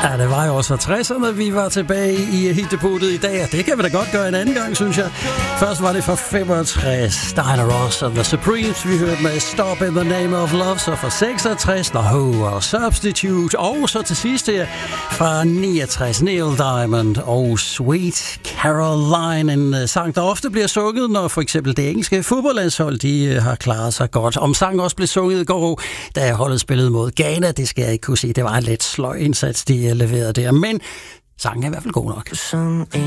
Ja, det var jo også 60'erne, vi var tilbage i hitdeputet i dag, og det kan vi da godt gøre en anden gang, synes jeg. Først var det fra 65, Diana Ross og The Supremes, vi hørte med Stop in the Name of Love, så fra 66, The Who og Substitute, og så til sidst her fra 69, Neil Diamond og Sweet Caroline, en sang, der ofte bliver sunget, når for eksempel det engelske fodboldlandshold, de har klaret sig godt. Om sangen også blev sunget i går, da holdet spillede mod Ghana, det skal jeg ikke kunne sige, det var en lidt sløj indsats, de leverede der, men sangen er i hvert fald god nok.